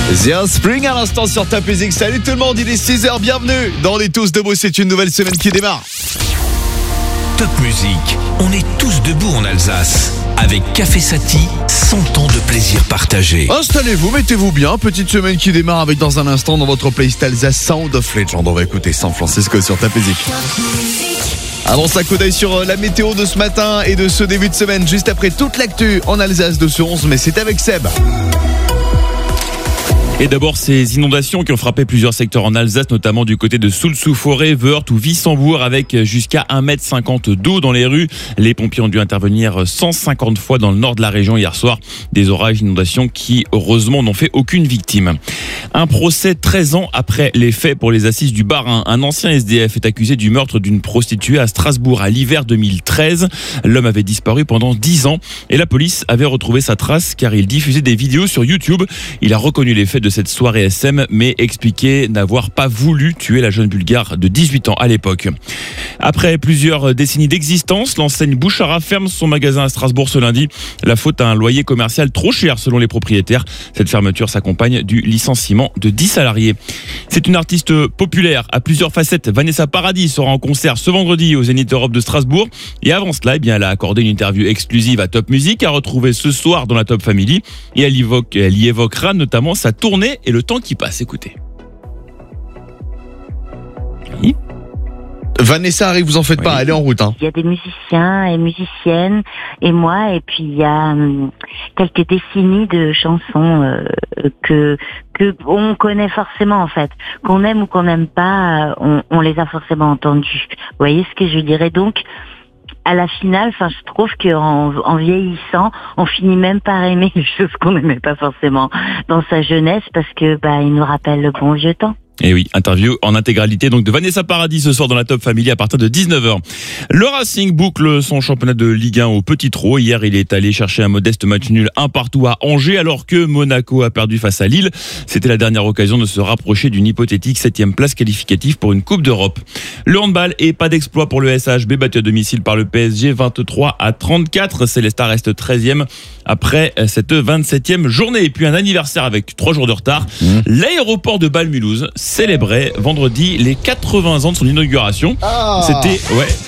The Spring à l'instant sur Top Music. Salut tout le monde, il est 6h, bienvenue dans Les Tous Debout, c'est une nouvelle semaine qui démarre. Top Music, on est tous debout en Alsace. Avec Café Sati, 100 ans de plaisir partagé. Installez-vous, mettez-vous bien, petite semaine qui démarre avec dans un instant dans votre playlist Alsace Sound of Legend. On va écouter San Francisco sur Top Music. Avant ça, coup d'œil sur la météo de ce matin et de ce début de semaine, juste après toute l'actu en Alsace de ce 11, mais c'est avec Seb. Et d'abord, ces inondations qui ont frappé plusieurs secteurs en Alsace, notamment du côté de Soultz-sous-Forêt, Wörth ou Wissembourg, avec jusqu'à 1,50 m d'eau dans les rues. Les pompiers ont dû intervenir 150 fois dans le nord de la région hier soir. Des orages, inondations qui, heureusement, n'ont fait aucune victime. Un procès 13 ans après les faits pour les assises du Bas-Rhin. Un ancien SDF est accusé du meurtre d'une prostituée à Strasbourg à l'hiver 2013. L'homme avait disparu pendant 10 ans et la police avait retrouvé sa trace car il diffusait des vidéos sur YouTube. Il a reconnu les faits de cette soirée SM, mais expliqué n'avoir pas voulu tuer la jeune Bulgare de 18 ans à l'époque. Après plusieurs décennies d'existence, l'enseigne Bouchara ferme son magasin à Strasbourg ce lundi. La faute à un loyer commercial trop cher selon les propriétaires. Cette fermeture s'accompagne du licenciement de 10 salariés. C'est une artiste populaire à plusieurs facettes. Vanessa Paradis sera en concert ce vendredi au Zénith Europe de Strasbourg. Et avant cela, elle a accordé une interview exclusive à Top Music, à retrouver ce soir dans la Top Family. Et elle y évoquera notamment sa tournée et le temps qui passe. Écoutez. Oui. Vanessa arrive, vous en faites pas, elle est en route. Il y a des musiciens et musiciennes et moi, et puis il y a quelques décennies de chansons que on connaît forcément en fait, qu'on aime ou qu'on n'aime pas, on les a forcément entendues. Vous voyez ce que je dirais donc. À la finale, je trouve qu'en vieillissant, on finit même par aimer les choses qu'on n'aimait pas forcément dans sa jeunesse parce que il nous rappelle le bon vieux temps. Et oui, interview en intégralité donc de Vanessa Paradis ce soir dans la Top Family à partir de 19h. Le Racing boucle son championnat de Ligue 1 au Petit Trot. Hier, il est allé chercher un modeste match nul 1-1 à Angers alors que Monaco a perdu face à Lille. C'était la dernière occasion de se rapprocher d'une hypothétique 7e place qualificative pour une Coupe d'Europe. Le handball et pas d'exploit pour le SHB battu à domicile par le PSG 23-34. Célestat reste 13e après cette 27e journée. Et puis un anniversaire avec 3 jours de retard. L'aéroport de Bâle-Mulhouse célébrait vendredi les 80 ans de son inauguration. C'était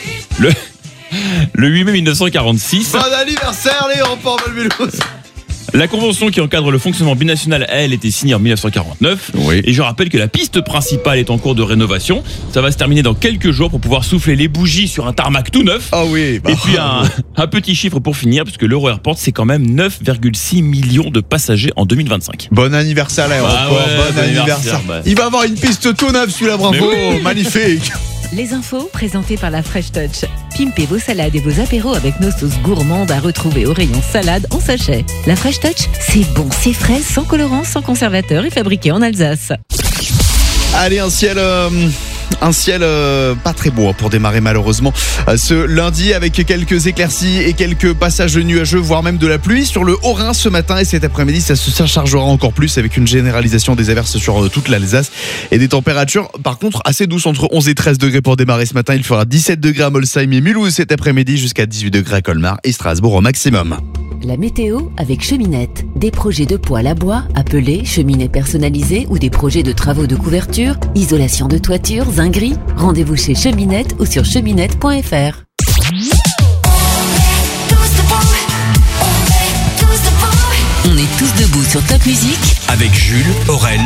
le 8 mai 1946. Bon anniversaire l'aéroport Bâle-Mulhouse. La convention qui encadre le fonctionnement binational, elle, était signée en 1949. Oui. Et je rappelle que la piste principale est en cours de rénovation. Ça va se terminer dans quelques jours pour pouvoir souffler les bougies sur un tarmac tout neuf. Ah oui. Et puis un petit chiffre pour finir, parce que l'Euro-Airport, c'est quand même 9,6 millions de passagers en 2025. Bon anniversaire l'aéroport, bon anniversaire. Il va avoir une piste tout neuve celui-là, bravo, magnifique. Les infos présentées par la Fresh Touch. Pimpez vos salades et vos apéros avec nos sauces gourmandes à retrouver au rayon salade en sachet. La Fresh Touch, c'est bon, c'est frais, sans colorant, sans conservateur et fabriqué en Alsace. Allez, un ciel pas très beau pour démarrer malheureusement ce lundi avec quelques éclaircies et quelques passages nuageux, voire même de la pluie sur le Haut-Rhin ce matin et cet après-midi. Ça se chargera encore plus avec une généralisation des averses sur toute l'Alsace et des températures par contre assez douces entre 11 et 13 degrés pour démarrer ce matin. Il fera 17 degrés à Molsheim et Mulhouse cet après-midi jusqu'à 18 degrés à Colmar et Strasbourg au maximum. La météo avec Cheminette. Des projets de poêle à bois, appelés cheminées personnalisées ou des projets de travaux de couverture, isolation de toiture, zinguerie. Rendez-vous chez Cheminette ou sur cheminette.fr. On est tous debout sur Top Music avec Jules, Aurel